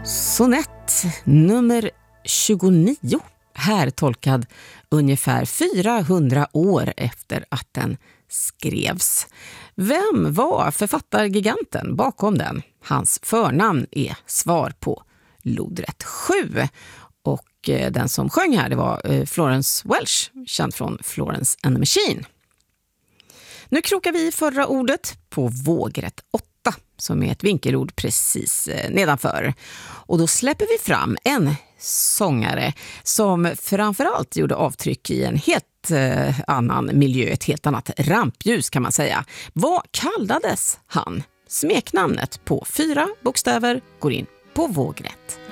Sonett nummer 29, här tolkad ungefär 400 år efter att den skrevs. Vem var författargiganten bakom den? Hans förnamn är svar på lodrätt 7. Och den som sjöng här, det var Florence Welch, känd från Florence and the Machine. Nu krokar vi förra ordet på vågrätt 8, som är ett vinkelord precis nedanför. Och då släpper vi fram en sångare som framförallt gjorde avtryck i en helt annan miljö, ett helt annat rampljus kan man säga. Vad kallades han? Smeknamnet på 4 bokstäver går in på vågrätt.